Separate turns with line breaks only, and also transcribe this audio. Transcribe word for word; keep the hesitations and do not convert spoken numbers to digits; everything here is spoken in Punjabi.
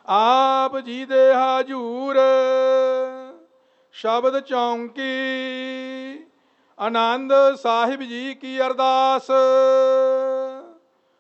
ਆਪ ਜੀ ਦੇ ਹਾਜ਼ੂਰ ਸ਼ਬਦ ਚੌਂਕੀ ਆਨੰਦ ਸਾਹਿਬ ਜੀ ਕੀ ਅਰਦਾਸ।